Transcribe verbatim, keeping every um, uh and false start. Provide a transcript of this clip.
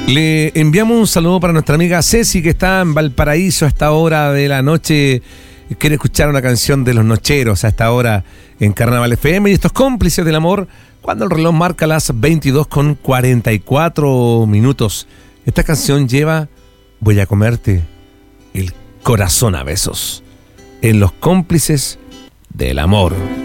Le enviamos un saludo para nuestra amiga Ceci, que está en Valparaíso a esta hora de la noche. Quiere escuchar una canción de Los Nocheros a esta hora en Carnaval F M. Y estos cómplices del amor, cuando el reloj marca las veintidós con cuarenta y cuatro minutos. Esta canción lleva Voy a comerte el corazón a besos en Los Cómplices del Amor.